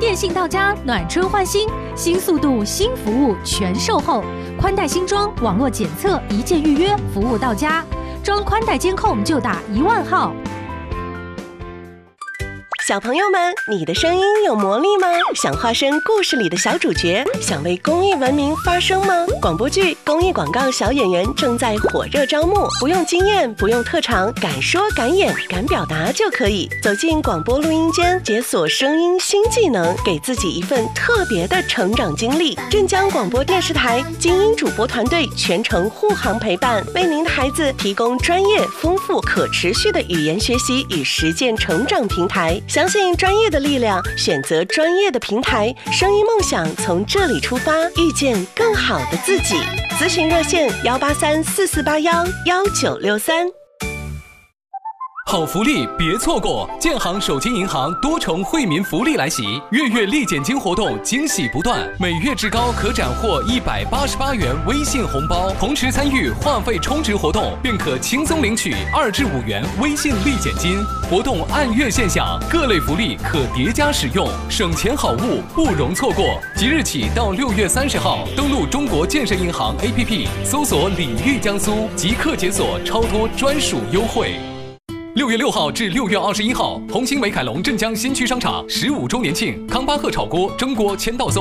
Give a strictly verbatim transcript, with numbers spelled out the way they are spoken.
电信到家，暖春换新，新速度、新服务全售后，宽带新装，网络检测，一键预约，服务到家。装宽带监控就打一万号。 小朋友们，你的声音有魔力吗？想化身故事里的小主角，想为公益文明发声吗？广播剧、公益广告小演员正在火热招募，不用经验，不用特长，敢说敢演敢表达就可以。走进广播录音间，解锁声音新技能，给自己一份特别的成长经历。镇江广播电视台精英主播团队全程护航陪伴，为您的孩子提供专业、丰富、可持续的语言学习与实践成长平台。相信专业的力量，选择专业的平台，声音梦想从这里出发，遇见更好的自己。咨询热线幺八三四四八幺幺九六三。 好福利别错过！建行手机银行多重惠民福利来袭，月月立减金活动惊喜不断，每月至高可斩获一百八十八元微信红包，同时参与话费充值活动，便可轻松领取二至五元微信立减金。活动按月现享，各类福利可叠加使用，省钱好物不容错过。即日起到六月三十号，登录中国建设银行 A P P， 搜索“礼遇江苏”，即刻解锁超多专属优惠。六月六号至六月二十一号，红星美凯龙镇江新区商场十五周年庆，康巴赫炒锅蒸锅签到送。